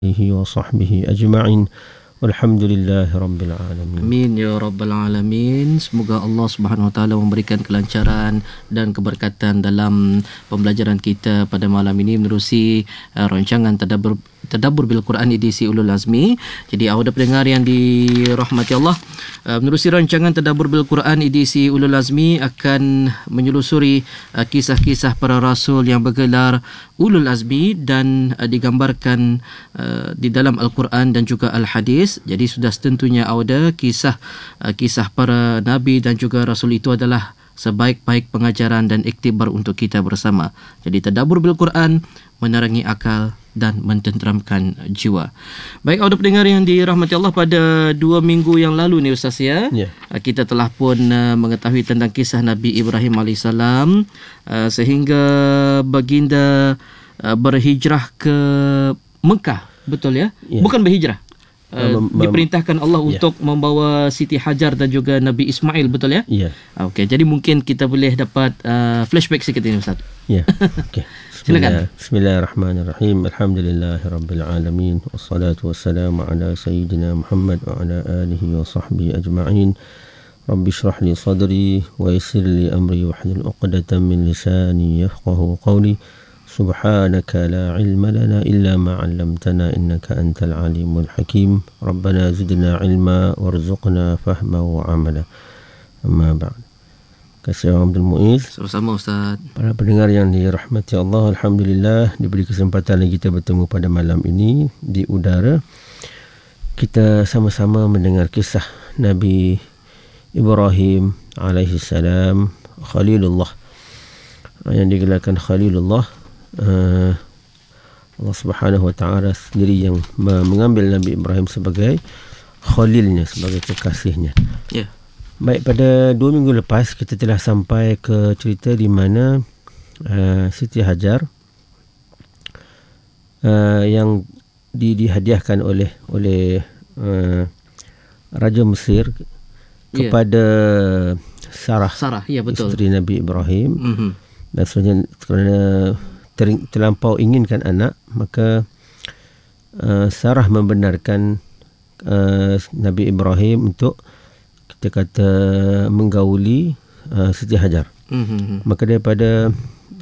وصحبه أجمعين والحمد لله رب العالمين. Amin ya rabbal alamin. Semoga Allah Subhanahu wa taala memberikan kelancaran dan keberkatan dalam pembelajaran kita pada malam ini menerusi rancangan Tadabbur bil Quran edisi Ulul Azmi. Jadi awak pendengar yang dirahmati Allah, menerusi rancangan Tadabbur bil Quran edisi Ulul Azmi akan menyelusuri kisah-kisah para rasul yang bergelar Ulul Azmi dan digambarkan di dalam Al-Quran dan juga Al-Hadis. Jadi sudah setentunya awak kisah para nabi dan juga rasul itu adalah sebaik-baik pengajaran dan iktibar untuk kita bersama. Jadi Tadabbur bil Quran menerangi akal dan mententeramkan jiwa. Baik, awak pendengar yang dirahmati Allah, pada 2 minggu yang lalu ni Ustaz ya, kita telah pun mengetahui tentang kisah Nabi Ibrahim AS sehingga baginda berhijrah ke Mekah, betul ya? Bukan berhijrah. Diperintahkan Allah untuk membawa Siti Hajar dan juga Nabi Ismail, betul ya? Ya. Okey, jadi mungkin kita boleh dapat flashback sikit ini Ustaz. Ya. Okey. Silakan. Bismillahirrahmanirrahim. Alhamdulillahirabbil alamin wassalatu wassalamu ala sayyidina Muhammad wa ala alihi wa sahbihi ajma'in. Rabbi shrah li sadri wa yassir li amri wahlul 'uqdatam min lisani yafqahu qawli. Subhanaka la ilma lana illa ma 'allamtana innaka antal alimul hakim. Rabbana zidna ilma warzuqna fahma wa 'amala. Amma ba'd. Kasih Abdul Muiz. Sama-sama Ustaz. Para pendengar yang dirahmati Allah, alhamdulillah diberi kesempatan lagi kita bertemu pada malam ini di udara. Kita sama-sama mendengar kisah Nabi Ibrahim alaihi salam, Khalilullah, yang digelarkan Khalilullah. Allah Subhanahu wa taala sendiri yang mengambil Nabi Ibrahim sebagai khalilnya, sebagai kekasihnya. Ya. Baik, pada 2 minggu lepas kita telah sampai ke cerita di mana Siti Hajar yang dihadiahkan oleh Raja Mesir kepada Sarah, ya, betul, isteri Nabi Ibrahim. Dan sebenarnya kerana terlampau inginkan anak, maka Sarah membenarkan Nabi Ibrahim untuk kita kata menggauli Siti Hajar. Maka daripada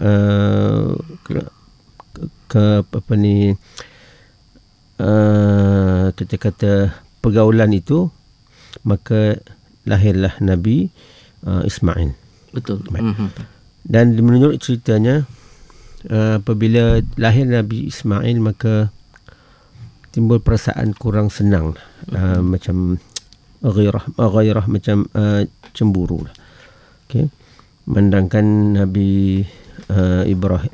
kita kata pergaulan itu, maka lahirlah Nabi Ismail. Betul. Dan menurut ceritanya, apabila lahir Nabi Ismail, maka timbul perasaan kurang senang, macam ghairah, macam cemburu. Okey. Mendangkan Nabi Ibrahim,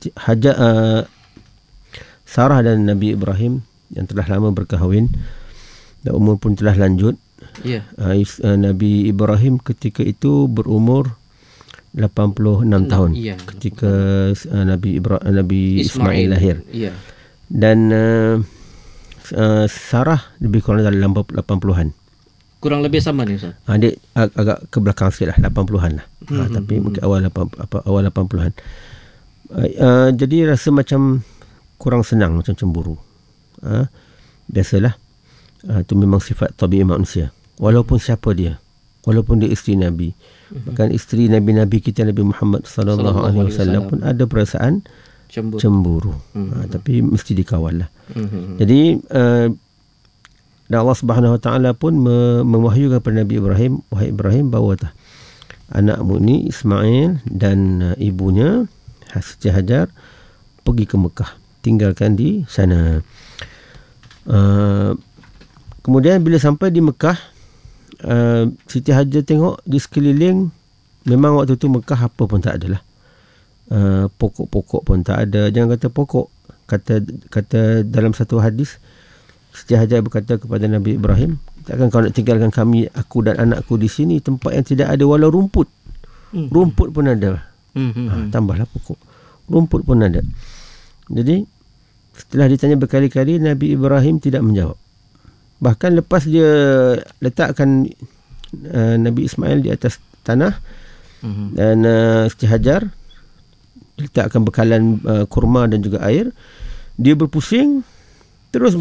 Sarah dan Nabi Ibrahim yang telah lama berkahwin dan umur pun telah lanjut. Nabi Ibrahim ketika itu berumur 86 tahun ketika Nabi Ismail lahir. Dan Sarah lebih kurang dalam 80-an. Kurang lebih sama ni Ustaz. Dia agak ke belakang sikit lah, 80-an lah. Tapi mungkin awal 80-an. Jadi rasa macam kurang senang, macam cemburu. Biasalah. Itu memang sifat tabi'i manusia. Walaupun siapa dia, walaupun dia isteri Nabi. Bahkan isteri Nabi-Nabi kita, Nabi Muhammad sallallahu alaihi wasallam pun ada perasaan cemburu. Tapi mesti dikawal lah. Jadi dan Allah Subhanahu wa taala pun mewahyukan kepada Nabi Ibrahim, wahai Ibrahim, bawa anakmu ni Ismail dan ibunya Siti Hajar pergi ke Mekah, tinggalkan di sana. Kemudian bila sampai di Mekah, Siti Hajar tengok di sekeliling, memang waktu tu Mekah apa pun tak adalah. Pokok-pokok pun tak ada. Jangan kata pokok, kata dalam satu hadis, Siti Hajar berkata kepada Nabi Ibrahim, takkan kau nak tinggalkan kami, aku dan anakku di sini, tempat yang tidak ada walau rumput. Rumput pun ada. Tambahlah pokok. Rumput pun ada. Jadi setelah ditanya berkali-kali, Nabi Ibrahim tidak menjawab. Bahkan lepas dia letakkan Nabi Ismail di atas tanah, dan Siti Hajar letakkan bekalan kurma dan juga air, dia berpusing terus